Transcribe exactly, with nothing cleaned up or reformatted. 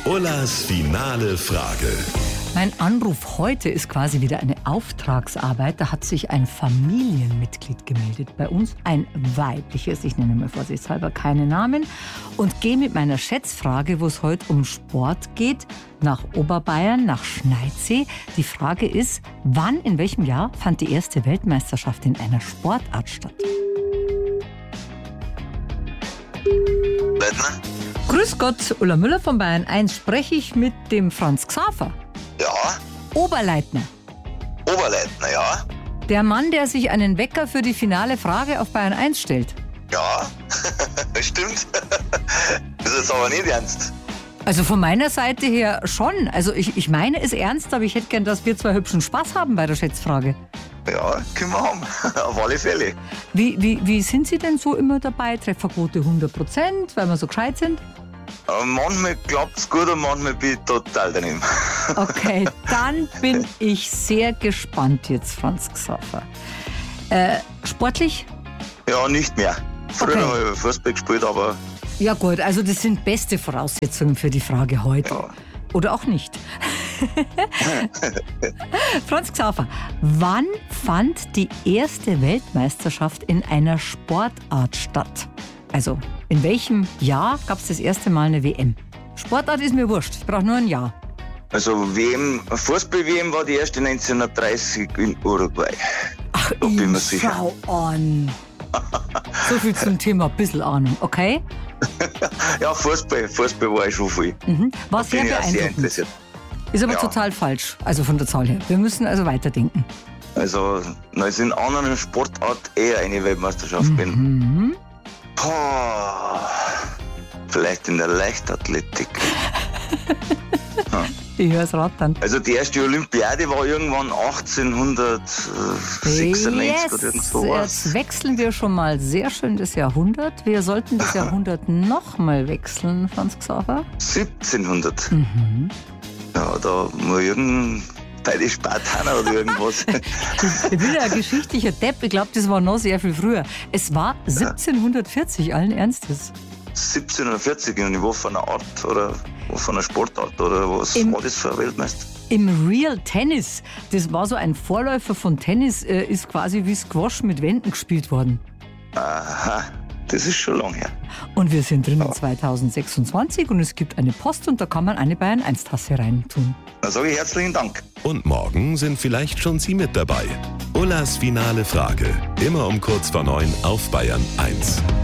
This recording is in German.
Ullas finale Frage. Mein Anruf heute ist quasi wieder eine Auftragsarbeit. Da hat sich ein Familienmitglied gemeldet bei uns, ein weibliches, ich nenne mal vorsichtshalber keine Namen, und gehe mit meiner Schätzfrage, wo es heute um Sport geht, nach Oberbayern, nach Schneidsee. Die Frage ist, wann, in welchem Jahr fand die erste Weltmeisterschaft in einer Sportart statt? Leitner? Grüß Gott, Ulla Müller von Bayern eins. Spreche ich mit dem Franz Xaver? Ja. Oberleitner. Oberleitner, ja. Der Mann, der sich einen Wecker für die finale Frage auf Bayern eins stellt. Ja, stimmt. Das ist aber nicht ernst. Also von meiner Seite her schon. Also ich, ich meine es ernst, aber ich hätte gern, dass wir zwei hübschen Spaß haben bei der Schätzfrage. Ja, können wir haben. Auf alle Fälle. Wie, wie, wie sind Sie denn so immer dabei? Trefferquote hundert Prozent, weil wir so gescheit sind? Aber manchmal klappt es gut und manchmal bin ich total daneben. Okay, dann bin ich sehr gespannt jetzt, Franz Xaver. Äh, sportlich? Ja, nicht mehr. Früher Okay. habe ich Fußball gespielt, aber Ja gut, also das sind beste Voraussetzungen für die Frage heute. ja. Oder auch nicht. Franz Xaver, wann fand die erste Weltmeisterschaft in einer Sportart statt? Also, in welchem Jahr gab es das erste Mal eine W M? Sportart ist mir wurscht, ich brauche nur ein Jahr. Also W M, Fußball-W M war die erste neunzehnhundertdreißig in Uruguay. Ach, Da bin ich mir ich sicher. schau an. So viel zum Thema, ein bisschen Ahnung, okay? Ja, Fußball, Fußball war ich schon viel. Mhm. War sehr Bin ich auch sehr beeindruckend. interessiert. Ist aber Ja. total falsch, also von der Zahl her. Wir müssen also weiterdenken. Also, na, ist in anderen Sportart eher eine Weltmeisterschaft bin. Mhm. Boah, vielleicht in der Leichtathletik. Ich höre es rattern. Also die erste Olympiade war irgendwann achtzehnhundertsechsundneunzig oder irgend sowas. Jetzt wechseln wir schon mal sehr schön das Jahrhundert. Wir sollten das Jahrhundert nochmal wechseln, Franz Xaver. siebzehnhundert. Mhm. Ja, da muss irgendein bei den Spartaner oder irgendwas. Ich bin ja ein geschichtlicher Depp. Ich glaube, das war noch sehr viel früher. Es war siebzehnhundertvierzig, allen Ernstes. siebzehnhundertvierzig und ich war von einer Art oder von einer Sportart oder was Im- war das für ein Weltmeister? Im Real Tennis, das war so ein Vorläufer von Tennis, äh, ist quasi wie Squash mit Wänden gespielt worden. Aha, das ist schon lang her. Und wir sind drin in zweitausendsechsundzwanzig und es gibt eine Post und da kann man eine Bayern eins Tasse reintun. Dann sage ich herzlichen Dank. Und morgen sind vielleicht schon Sie mit dabei. Ullas finale Frage. Immer um kurz vor neun auf Bayern eins.